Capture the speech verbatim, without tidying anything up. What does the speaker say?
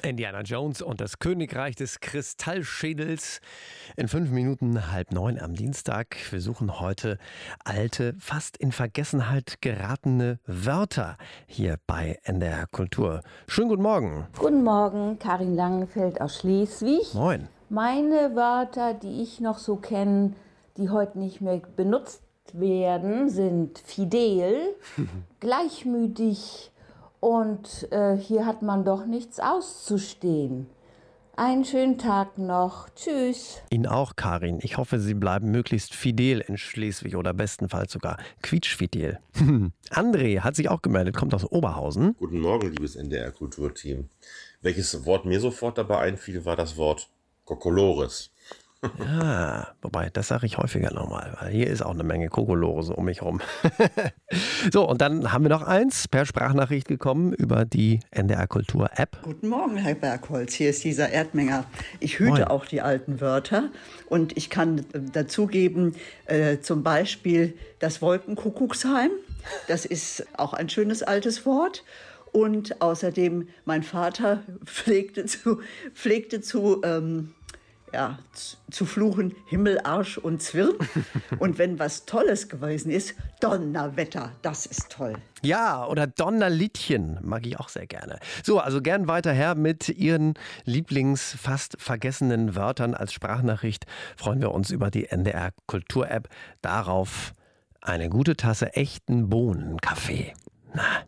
Indiana Jones und das Königreich des Kristallschädels. In fünf Minuten halb neun am Dienstag. Wir suchen heute alte, fast in Vergessenheit geratene Wörter hier bei N D R Kultur. Schönen guten Morgen. Guten Morgen, Karin Langenfeld aus Schleswig. Moin. Meine Wörter, die ich noch so kenne, die heute nicht mehr benutzt werden, sind fidel, gleichmütig und äh, hier hat man doch nichts auszustehen. Einen schönen Tag noch. Tschüss. Ihnen auch, Karin. Ich hoffe, Sie bleiben möglichst fidel in Schleswig oder bestenfalls sogar quietschfidel. André hat sich auch gemeldet, kommt aus Oberhausen. Guten Morgen, liebes N D R Kulturteam. Welches Wort mir sofort dabei einfiel, war das Wort Kokolores. Ja, wobei, das sage ich häufiger nochmal, weil hier ist auch eine Menge Kokolores um mich rum. So, und dann haben wir noch eins per Sprachnachricht gekommen über die N D R Kultur App. Guten Morgen, Herr Bergholz, hier ist dieser Erdmenger. Ich hüte Moin. auch die alten Wörter und ich kann dazugeben, äh, zum Beispiel das Wolkenkuckucksheim. Das ist auch ein schönes altes Wort. Und außerdem, mein Vater pflegte zu, pflegte zu ähm, Ja, zu, zu fluchen, Himmel, Arsch und Zwirn. Und wenn was Tolles gewesen ist, Donnerwetter, das ist toll. Ja, oder Donnerliedchen mag ich auch sehr gerne. So, also gern weiter her mit Ihren Lieblings fast vergessenen Wörtern. Als Sprachnachricht freuen wir uns über die N D R Kultur App. Darauf eine gute Tasse echten Bohnenkaffee. Na.